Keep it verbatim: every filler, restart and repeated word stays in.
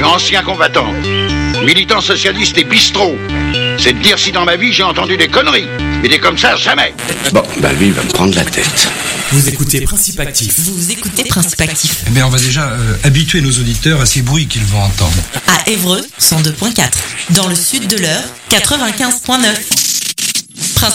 suis ancien combattant, militant socialiste et bistrot. C'est de dire si dans ma vie j'ai entendu des conneries. Mais des comme ça, jamais. Bon, bah lui, il va me prendre la tête. Vous écoutez Principe Actif. Vous écoutez Principe Actif. Eh bien, on va déjà euh, habituer nos auditeurs à ces bruits qu'ils vont entendre. À Évreux, cent deux point quatre. Dans le sud de l'Eure, quatre-vingt-quinze point neuf.